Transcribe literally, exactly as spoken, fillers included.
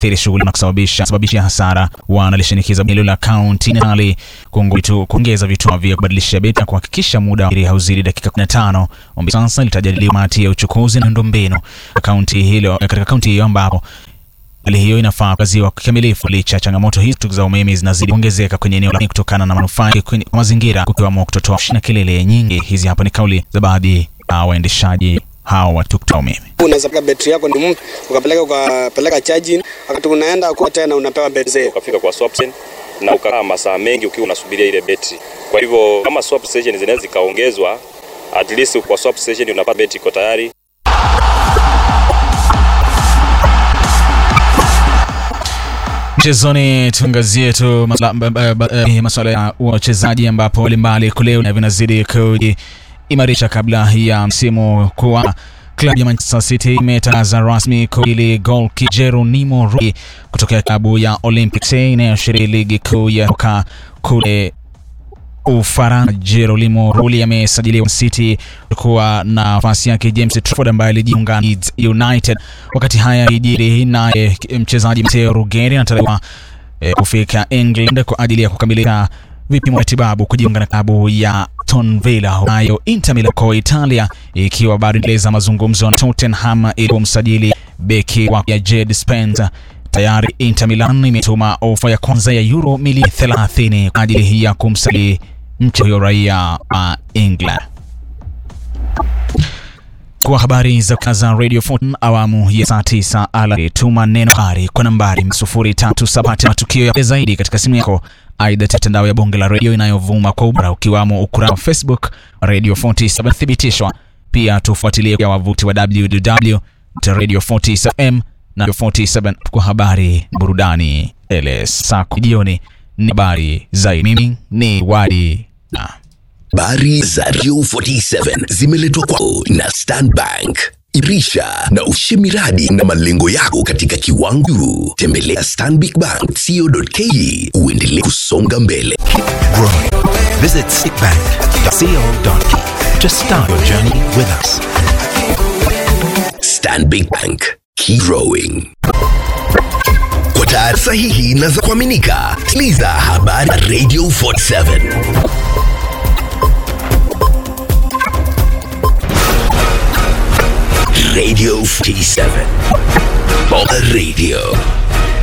thiri shughuli na kusababisha sababisha hasara. Wanalishinikiza hilo la county nali kuongeza vituo vya kubadilisha beti na kuhakikisha muda wa hauzidi dakika kumi na tano. Ombi sasa litajadiliwa kamati ya uchukuzi na miundombinu county hilo katika county hiyo ambapo hali hiyo inafaa kaziwa kikamilifu licha changamoto hizi za umeme zinazidi kuongezeka kwenye eneo la kutokana na manufaa kwenye mazingira kukiwamo kutotoa na kelele nyingi. Hizi hapa ni kauli za baadhi ya waendeshaji hao wa tuktuk umeme. Unaweza peka betri yako ni mpya ukapeleka ukapeleka charging, wakati unaenda kwa tena unapewa betri ukafika kwa swap station na ukakaa masaa mengi ukiwa unasubiria ile betri. Kwa hivyo kama swap station zinaweza zikaongezwa, at least kwa swap station unapata betri iko tayari. Mchezoni tuangazie tu masuala ya wachezaji ambapo mbalimbali kule na vinazidi kuimarisha kabla ya msimu kuwa. Klabu ya Manchester City imetangaza rasmi kuili goalkeeper Geronimo Rulli kutoka klabu ya Olympique inayoshiriki ligi kuu ya soka kule Ufaransa. Geronimo Rulli amesajiliwa City kuwa na nafasi yake James Trafford ambaye alijiunga na Leeds United. Wakati haya kijiri na mchezaji Matteo Ruggeri anatarajiwa e, kufika England kwa ajili ya kukamilisha vipimo vya matibabu kujiunga na klabu ya Aston Villa. Nayo Inter Milan kwa Italia ikiwa bado inaendeleza mazungumzo na Tottenham ili kumsajili beki wa Jed Spence. Tayari Inter Milan imetuma ofa ya kwanza ya euro milioni thelathini kwa ajili ya kumsajili mchezaji raia wa England. Kwa habari za kaza Radio arobaini awamu ya saa tisa ala tuma neno habari kwa nambari sufuri tatu saba matukio ya zaidi katika simu yako. Aidha mtandao ya bonge la radio inayovuma kwa ubora ukiwamo ukurasa wa Facebook Radio arobaini na saba thibitishwa. Pia tufuatilie kwa wavuti wa w w w dot radio arobaini na saba m na arobaini na saba kwa habari burudani ele saa jioni. Ni habari zaidi. Mimi ni Wadi na habari za Radio arobaini na saba zimeletwa kwako na Stanbank. Irisha na ushimiradi na malengo yako katika kiwango. Tembelea stanbic bank dot co dot k e uendelee kusonga mbele. Growing. Visit stanbic dot co dot k e to start your journey with us. Stanbic Bank. Keep growing. Kwa taarifa sahihi na za kuaminika, sikiliza habari Radio arobaini na saba. Radio arobaini na saba. Bora Radio.